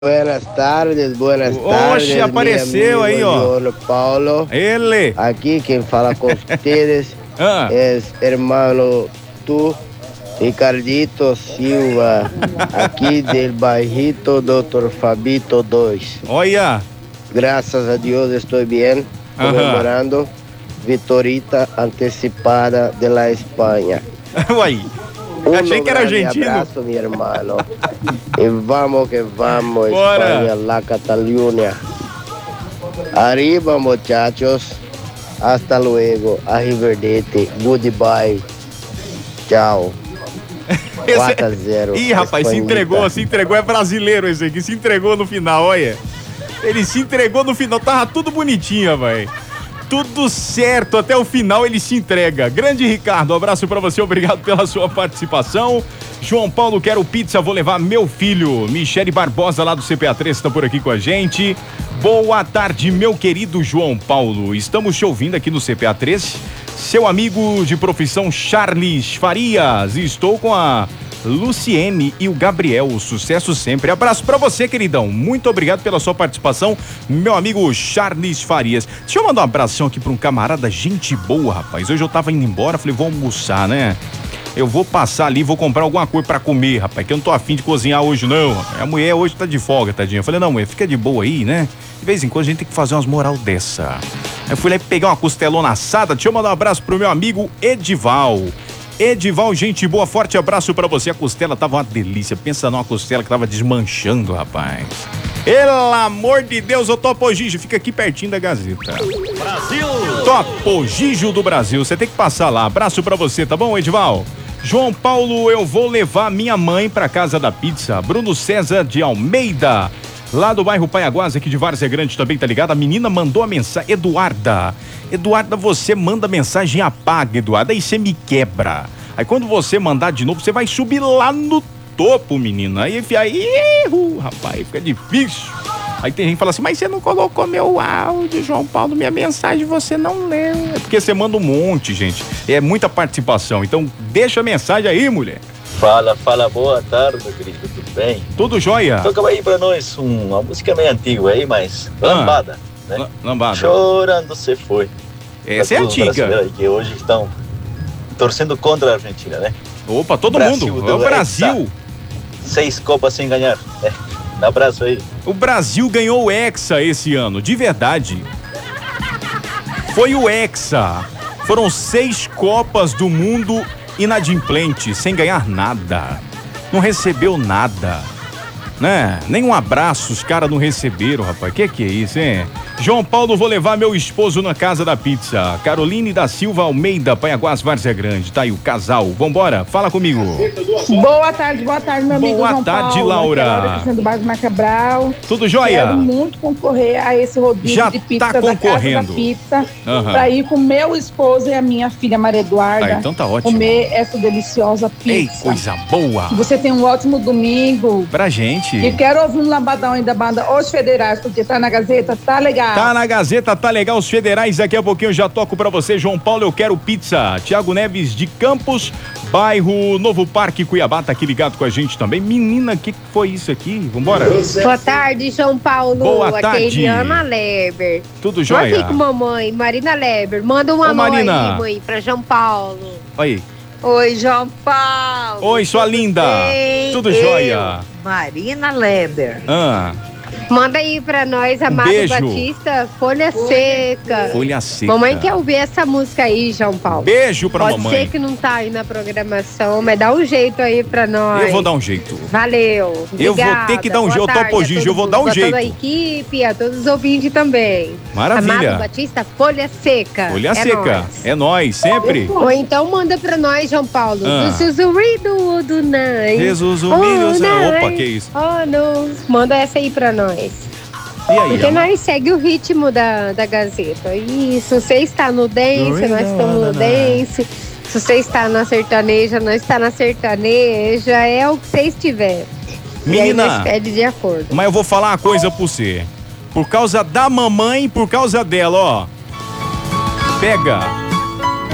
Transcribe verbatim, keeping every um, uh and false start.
Buenas tardes, buenas Oxe, tardes. Oxe, apareceu aí, ó. João Paulo. Ele. Aqui quem fala com vocês ah. é hermano tu, Ricardito Silva, aqui del bairrito doutor Fabito dois. Olha. Graças a Deus estou bem, comemorando vitorita antecipada de la Espanha. Uai. Um Achei que era argentino. Um abraço, meu irmão. E vamos que vamos, Bora. Espanha, la Cataluña. Arriba, muchachos. Hasta luego. Arrivederci. Goodbye. Tchau. quatro a zero. Ih, rapaz, se Espanhita. entregou, se entregou. É brasileiro esse aqui. Se entregou no final, olha. Ele se entregou no final. Tava tudo bonitinho, vai. Tudo certo, até o final ele se entrega. Grande Ricardo, um abraço pra você, obrigado pela sua participação. João Paulo, quero pizza, vou levar meu filho. Michele Barbosa, lá do C P A três, está por aqui com a gente. Boa tarde, meu querido João Paulo. Estamos te ouvindo aqui no C P A três. Seu amigo de profissão Charles Farias. Estou com a Luciene e o Gabriel, sucesso sempre. Abraço pra você, queridão. Muito obrigado pela sua participação, meu amigo Charles Farias. Deixa eu mandar um abração aqui pra um camarada, gente boa, rapaz. Hoje eu tava indo embora, falei, vou almoçar, né? Eu vou passar ali, vou comprar alguma coisa pra comer, rapaz, que eu não tô afim de cozinhar hoje, não. A mulher hoje tá de folga, tadinha. Eu falei, não, mulher, fica de boa aí, né? De vez em quando a gente tem que fazer umas moral dessa. Eu fui lá pegar uma costelona assada. Deixa eu mandar um abraço pro meu amigo Edival. Edival, gente boa, forte abraço pra você. A costela tava uma delícia. Pensa numa costela que tava desmanchando, rapaz. Pelo amor de Deus, ô Topo Gijo, fica aqui pertinho da Gazeta. Brasil! Topo Gijo do Brasil, você tem que passar lá. Abraço pra você, tá bom, Edival? João Paulo, eu vou levar minha mãe pra casa da pizza. Bruno César de Almeida, lá do bairro Paiaguás, aqui de Várzea Grande, também tá ligado? A menina mandou a mensagem, Eduarda. Eduarda, você manda mensagem e apaga, Eduarda, aí você me quebra. Aí quando você mandar de novo, você vai subir lá no topo, menina. Aí, aí uh, rapaz, fica difícil. Aí tem gente que fala assim, mas você não colocou meu áudio, João Paulo, minha mensagem você não leu. É porque você manda um monte, gente. É muita participação. Então deixa a mensagem aí, mulher. Fala, fala, boa tarde, meu querido, tudo bem? Tudo jóia? Toca aí pra nós um, uma música meio antiga aí, mas Ah. lambada, né? L- lambada. Chorando você foi. Essa é Pra todos os antiga. brasileiros aí que hoje estão torcendo contra a Argentina, né? Opa, todo Brasil mundo. do É o Brasil. Seis copas sem ganhar. É. Um abraço aí. O Brasil ganhou o Hexa esse ano, de verdade. Foi o Hexa. Foram seis Copas do Mundo inadimplentes, sem ganhar nada. Não recebeu nada, né? Nem um abraço os caras não receberam, rapaz. Que que é isso, hein? João Paulo, vou levar meu esposo na casa da pizza. Caroline da Silva Almeida, Paiaguás, Várzea Grande. Tá aí o casal. Vambora, fala comigo. Boa tarde, boa tarde, meu amigo Boa João tarde, Paulo. Laura. Aqui é Laura Cristina do bairro Macabral. Tudo jóia? Quero muito concorrer a esse rodízio Já de pizza tá da Casa concorrendo. da Pizza, Aham. pra ir com meu esposo e a minha filha Maria Eduarda. Ah, então tá ótimo. Comer essa deliciosa pizza. Ei, coisa boa. Você tem um ótimo domingo. Pra gente. E quero ouvir um lambadão aí da banda Os Federais, porque tá na Gazeta, tá legal. Tá na Gazeta, tá legal, os federais, daqui a pouquinho eu já toco pra você, João Paulo, eu quero pizza. Tiago Neves de Campos, bairro Novo Parque, Cuiabá, tá aqui ligado com a gente também. Menina, que foi isso aqui? Vambora. Boa tarde, João Paulo. Boa Aqui é tarde. Eliana Leber. Tudo Tô jóia? aqui com mamãe, Marina Leber. Manda um Ô, alô Marina. aí, mãe, pra João Paulo. Aí. Oi, João Paulo. Oi, sua Tudo linda. bem? Tudo Eu, jóia? Marina Leber. Ah, Manda aí pra nós, Um Amado beijo. Batista, Folha Seca. folha seca. Mamãe quer ouvir essa música aí, João Paulo. Beijo pra Pode mamãe. ser que não tá aí na programação, mas dá um jeito aí pra nós. Eu vou dar um jeito. Valeu. Eu vou Obrigada. ter que dar um Boa jeito, tarde Topo a Gigi, todo eu vou dar um mundo, a jeito. toda a equipe, a todos os ouvintes também. Maravilha. Amado Batista, Folha Seca. Folha é seca. nóis. É nóis, sempre. Ou então manda pra nós, João Paulo. Ah. Do Susurrido do Nai. Jesus humilha. Oh, Opa, nai. que isso? Oh, não. Manda essa aí pra nós. E aí? Porque amor? nós segue o ritmo da, da Gazeta. Isso, você está no dance, nós estamos no dance. Se você está na sertaneja, nós está na sertaneja. É o que você estiver. E aí Menina, nós pede de acordo. mas eu vou falar uma coisa pra você. Por causa da mamãe, por causa dela, ó. Pega